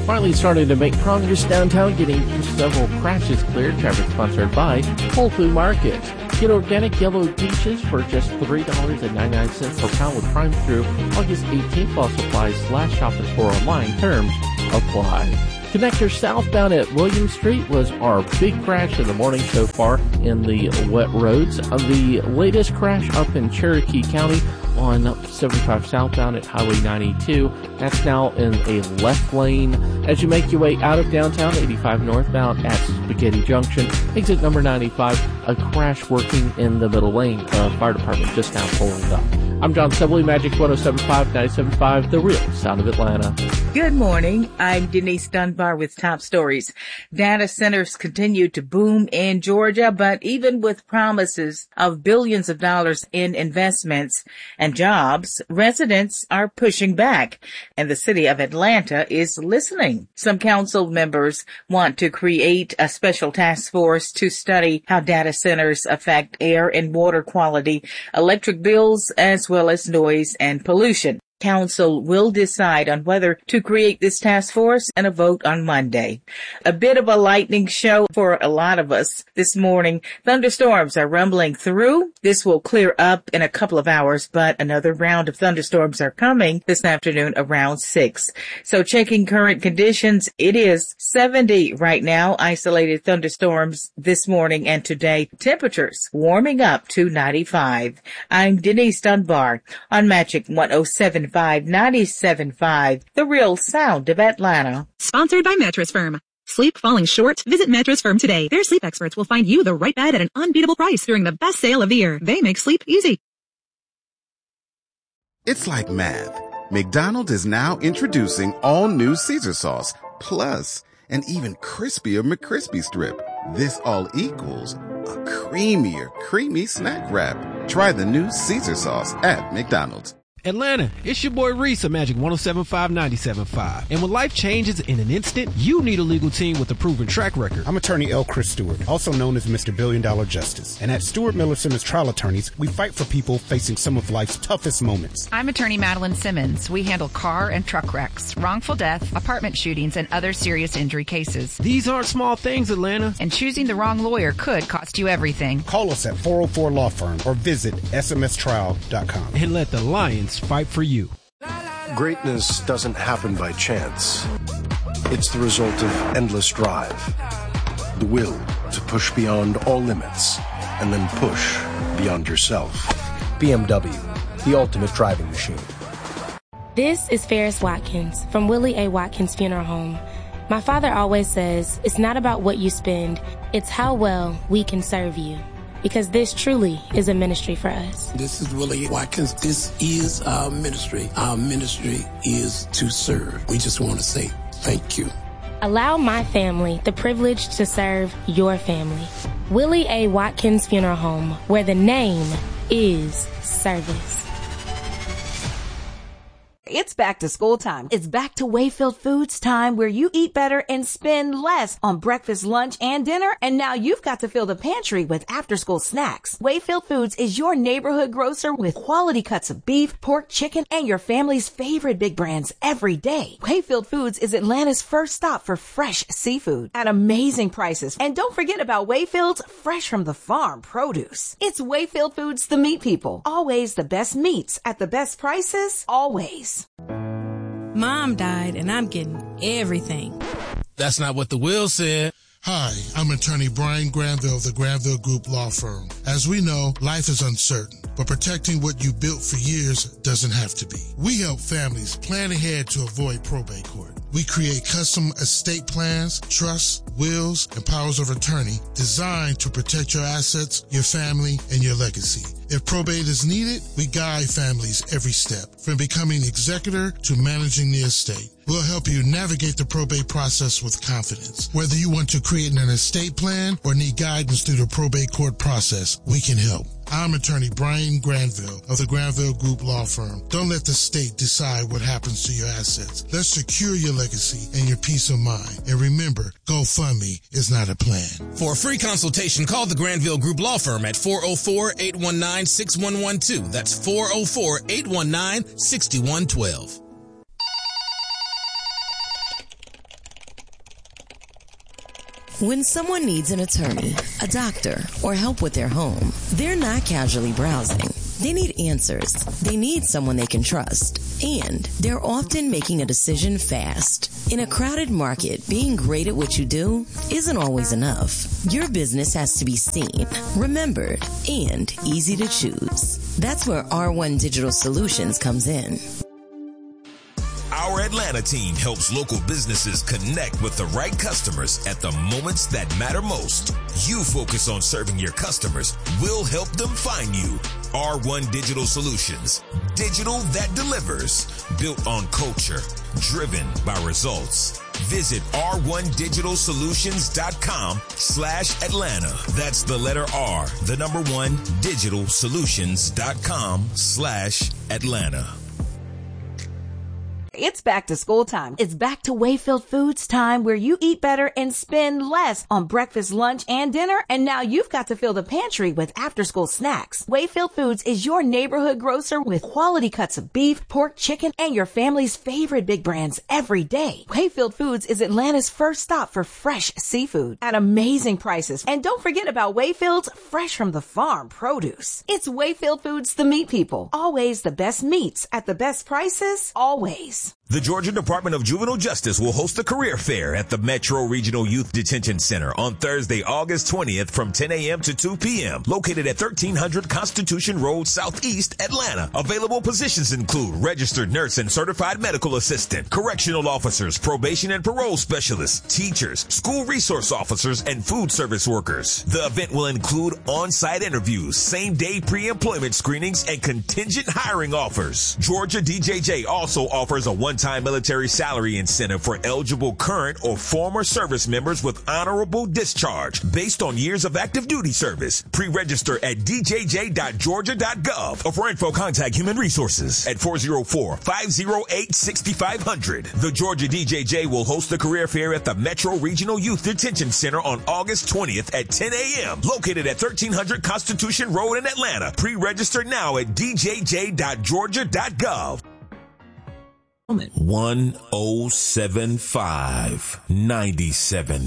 finally starting to make progress downtown, getting several crashes cleared. Traffic sponsored by Whole Food Market. Get organic yellow peaches for just $3.99 per pound with Prime through August 18th while supplies last. Shop in store online. Terms apply. Connector southbound at Williams Street was our big crash of the morning so far in the wet roads. The latest crash up in Cherokee County on 75 southbound at Highway 92. That's now in a left lane. As you make your way out of downtown, 85 northbound at Spaghetti Junction, exit number 95, a crash working in the middle lane. Fire department just now pulling up. I'm John Sibley, Magic 107.5, 97.5, the real sound of Atlanta. Good morning. I'm Denise Dunbar with top stories. Data centers continue to boom in Georgia, but even with promises of billions of dollars in investments and jobs, residents are pushing back, and the city of Atlanta is listening. Some council members want to create a special task force to study how data centers affect air and water quality, electric bills, as well as noise and pollution. Council will decide on whether to create this task force and a vote on Monday. A bit of a lightning show for a lot of us this morning. Thunderstorms are rumbling through. This will clear up in a couple of hours, but another round of thunderstorms are coming this afternoon around 6. So checking current conditions, it is 70 right now. Isolated thunderstorms this morning and today. Temperatures warming up to 95. I'm Denise Dunbar on Magic 107.5, 97.5, the real sound of Atlanta. Sponsored by Mattress Firm. Sleep falling short? Visit Mattress Firm today. Their sleep experts will find you the right bed at an unbeatable price during the best sale of the year. They make sleep easy. It's like math. McDonald's is now introducing all new Caesar sauce, plus an even crispier McCrispy strip. This all equals a creamier, creamy snack wrap. Try the new Caesar sauce at McDonald's. Atlanta, it's your boy Reese of Magic 107.5, 97.5. And when life changes in an instant, you need a legal team with a proven track record. I'm attorney L. Chris Stewart, also known as Mr. Billion Dollar Justice. And at Stewart Miller Simmons Trial Attorneys, we fight for people facing some of life's toughest moments. I'm attorney Madeline Simmons. We handle car and truck wrecks, wrongful death, apartment shootings, and other serious injury cases. These aren't small things, Atlanta. And choosing the wrong lawyer could cost you everything. Call us at 404 Law Firm or visit smstrial.com. And let the Lions fight for you. Greatness doesn't happen by chance. It's the result of endless drive, the will to push beyond all limits, and then push beyond yourself. BMW, the ultimate driving machine. This is Ferris Watkins from Willie A. Watkins Funeral Home. My father always says, it's not about what you spend, it's how well we can serve you. Because this truly is a ministry for us. This is Willie Watkins. This is our ministry. Our ministry is to serve. We just want to say thank you. Allow my family the privilege to serve your family. Willie A. Watkins Funeral Home, where the name is service. It's back to school time. It's back to Wayfield Foods time, where you eat better and spend less on breakfast, lunch, and dinner. And now you've got to fill the pantry with after-school snacks. Wayfield Foods is your neighborhood grocer with quality cuts of beef, pork, chicken, and your family's favorite big brands every day. Wayfield Foods is Atlanta's first stop for fresh seafood at amazing prices. And don't forget about Wayfield's fresh from the farm produce. It's Wayfield Foods, the meat people. Always the best meats at the best prices, always. Mom died and I'm getting everything. That's not what the will said. Hi, I'm attorney Brian Granville of the Granville Group Law Firm. As we know, life is uncertain, but protecting what you built for years doesn't have to be. We help families plan ahead to avoid probate court. We create custom estate plans, trusts, wills, and powers of attorney designed to protect your assets, your family, and your legacy. If probate is needed, we guide families every step, from becoming executor to managing the estate. We'll help you navigate the probate process with confidence. Whether you want to create an estate plan or need guidance through the probate court process, we can help. I'm attorney Brian Granville of the Granville Group Law Firm. Don't let the state decide what happens to your assets. Let's secure your legacy and your peace of mind. And remember, GoFundMe is not a plan. For a free consultation, call the Granville Group Law Firm at 404-819-6112. That's 404-819-6112. When someone needs an attorney, a doctor, or help with their home, they're not casually browsing. They need answers. They need someone they can trust. And they're often making a decision fast. In a crowded market, being great at what you do isn't always enough. Your business has to be seen, remembered, and easy to choose. That's where R1 Digital Solutions comes in. Our Atlanta team helps local businesses connect with the right customers at the moments that matter most. You focus on serving your customers. We'll help them find you. R1 Digital Solutions. Digital that delivers. Built on culture. Driven by results. Visit r1digitalsolutions.com/Atlanta. That's the letter R, the number 1, digitalsolutions.com/Atlanta. It's back to school time. It's back to Wayfield Foods time, where you eat better and spend less on breakfast, lunch, and dinner. And now you've got to fill the pantry with after-school snacks. Wayfield Foods is your neighborhood grocer with quality cuts of beef, pork, chicken, and your family's favorite big brands every day. Wayfield Foods is Atlanta's first stop for fresh seafood at amazing prices. And don't forget about Wayfield's fresh from the farm produce. It's Wayfield Foods, the meat people. Always the best meats at the best prices, always. The Georgia Department of Juvenile Justice will host a career fair at the Metro Regional Youth Detention Center on Thursday, August 20th from 10 a.m. to 2 p.m. located at 1300 Constitution Road, Southeast, Atlanta. Available positions include registered nurse and certified medical assistant, correctional officers, probation and parole specialists, teachers, school resource officers, and food service workers. The event will include on-site interviews, same-day pre-employment screenings, and contingent hiring offers. Georgia DJJ also offers a one-time military salary incentive for eligible current or former service members with honorable discharge based on years of active duty service. Pre-register at djj.georgia.gov or for info contact Human Resources at 404-508-6500. The Georgia DJJ will host the career fair at the Metro Regional Youth Detention Center on August 20th at 10 a.m. located at 1300 Constitution Road in Atlanta. Pre-register now at djj.georgia.gov. 1075 97.